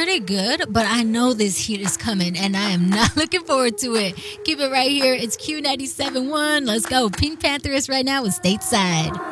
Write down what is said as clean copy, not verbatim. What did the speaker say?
pretty good, but I know this heat is coming, and I am not looking forward to it. Keep it right here. It's Q97.1. Let's go. Pink Panther is right now with Stateside.